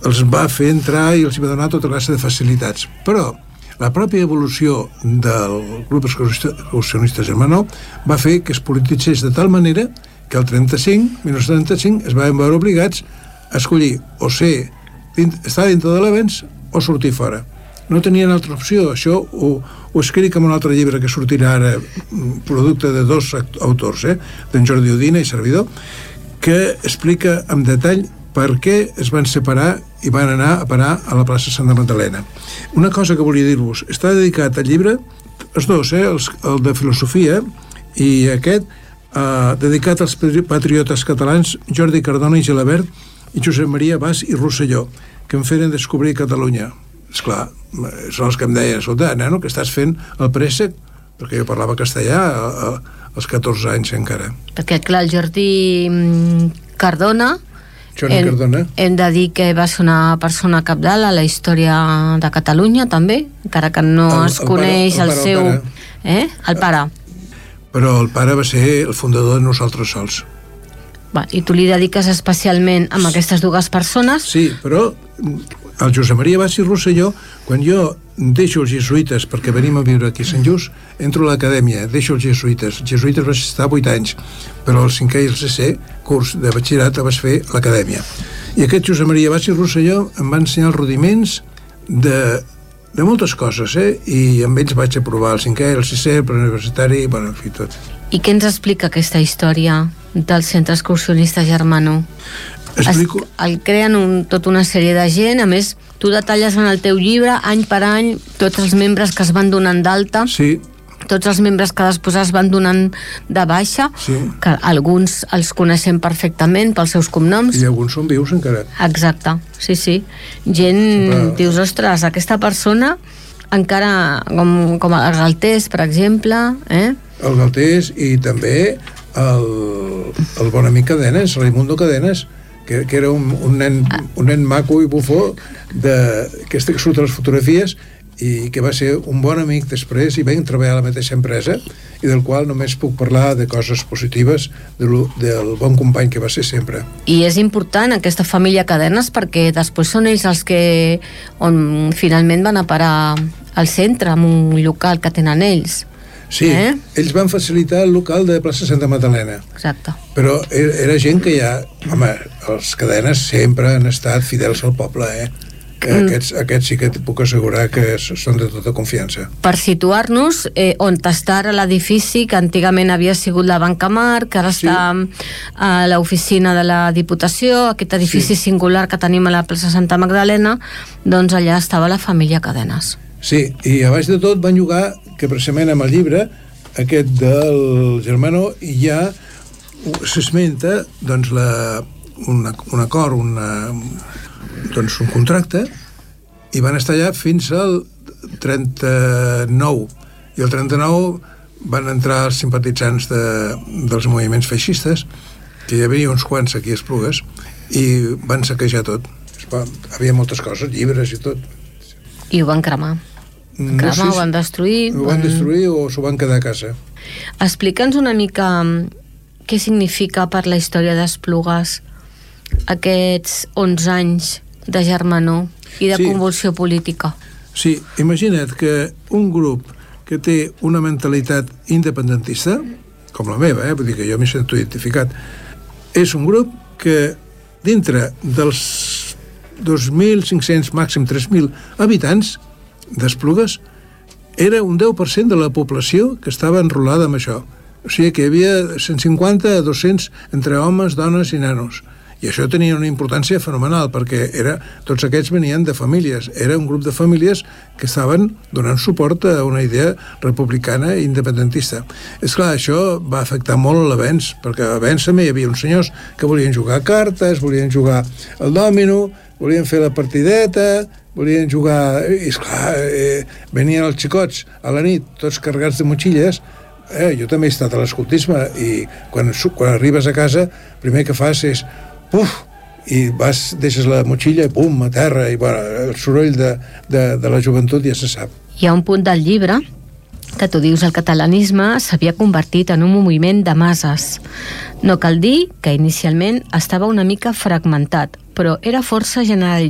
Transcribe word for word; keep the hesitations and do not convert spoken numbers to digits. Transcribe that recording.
els va fer entrar i els va donar tota classe de facilitats. Però la pròpia evolució del grup excursionista Germanó va fer que es polititzés de tal manera que el trenta-cinc, dinou trenta-cinc, es van veure obligats a escollir o ser, estar dintre de l'avenç o sortir fora. No tenien altra opció. Això ho, ho escric en un altre llibre que sortirà ara, producte de dos autors, eh, d'en Jordi Udina i servidor, que explica en detall per què es van separar i van anar a parar a la plaça Santa Magdalena. Una cosa que volia dir-vos, està dedicat al llibre, els dos, eh, els, el de filosofia i aquest, eh, dedicat als patriotes catalans Jordi Cardona i Gelabert i Josep Maria Bas i Rosselló, que em feren descobrir Catalunya. Esclar, són els que em deien, escolta, nano, que estàs fent el préssec, perquè jo parlava castellà a, a, als catorze anys encara. Perquè, clar, el Jordi Cardona, Jordi hem, Cardona, hem de dir que va ser una persona capdalt a la història de Catalunya, també, encara que no el, es el coneix pare, el, el, pare, el seu... El pare. Eh? El pare. Però el pare va ser el fundador de Nosaltres Sols. Va, i tu li dediques especialment amb aquestes dues persones? Sí, però el Josep Maria Bas i Rosselló, quan jo deixo els jesuïtes perquè venim a viure aquí a Sant Just, entro a l'acadèmia, deixo els jesuïtes. Els jesuïtes vaig estar vuit anys, però el cinquè i el sisè curs de batxillerat el vaig fer a l'acadèmia. I aquest Josep Maria Bas i Rosselló em va ensenyar els rudiments de, de moltes coses, eh? I amb ells vaig aprovar el cinquè, el sisè, el preuniversitari, bueno, en fi, tot. I què ens explica aquesta història del Centre Excursionista Germanó? Explico... Es, el creen un, tota una sèrie de gent, a més tu detalles en el teu llibre any per any tots els membres que es van donant d'alta, sí, tots els membres que després es van donant de baixa, sí, que alguns els coneixem perfectament pels seus cognoms i alguns són vius encara. Exacte, sí, sí, gent Sempre... dius, ostres, aquesta persona encara, com, com el Galtés, per exemple, eh? El Galtés i també el, el bon amic Cadenes, Raimundo Cadenes, que, que era un, un, nen, un nen maco i bufó de, que està surt a les fotografies i que va ser un bon amic després i vam treballar a la mateixa empresa i del qual només puc parlar de coses positives de lo, del bon company que va ser sempre. I és important aquesta família Cadenes perquè després són ells els que on finalment van a parar al centre, en un local que tenen ells. Sí, eh? Ells van facilitar el local de plaça Santa Magdalena. Exacte. Però era gent que ja... Home, els Cadenes sempre han estat fidels al poble, eh? Mm. Aquests, aquests sí que puc assegurar que són de tota confiança. Per situar-nos, eh, on està ara l'edifici, que antigament havia sigut la Banca Mar, que ara sí. Està a l'oficina de la Diputació, aquest edifici sí. Singular que tenim a la plaça Santa Magdalena, doncs allà estava la família Cadenes. Sí, i a baix de tot van llogar, que precisament amb el llibre aquest del Germanó ja s'esmenta doncs la, una, un acord, una, doncs un contracte, i van estar allà fins al trenta-nou, i el trenta-nou van entrar els simpatitzants de, dels moviments feixistes, que hi havia uns quants aquí a Esplugues, i van saquejar tot. Havia moltes coses, llibres i tot. I ho van cremar. No cremar, sé si ho van destruir. Ho van destruir o s'ho van quedar a casa. Explica'ns una mica què significa per la història d'Esplugues aquests onze anys de Germanó i de sí. Convulsió política. Sí, imagina't que un grup que té una mentalitat independentista, com la meva, eh? Vull dir que jo m'hi sento identificat, és un grup que dintre dels dos mil cinc-cents, màxim tres mil habitants d'Esplugues, era un deu per cent de la població que estava enrolada amb això. O sigui que hi havia cent cinquanta a dos-cents entre homes, dones i nanos. I això tenia una importància fenomenal, perquè era, tots aquests venien de famílies. Era un grup de famílies que estaven donant suport a una idea republicana i independentista. És clar, això va afectar molt l'avenç, perquè a l'avenç també hi havia uns senyors que volien jugar a cartes, volien jugar al dòmino, volien fer la partideta, volien jugar... I esclar, eh, venien els xicots a la nit, tots carregats de motxilles. Eh, jo també he estat a l'escoltisme i quan, quan arribes a casa, el primer que fas és puf, i vas, deixes la motxilla i pum, a terra, i bueno, el soroll de, de, de la joventut ja se sap. Hi ha un punt del llibre que tu dius el catalanisme s'havia convertit en un moviment de masses. No cal dir que inicialment estava una mica fragmentat, però era força generalitzat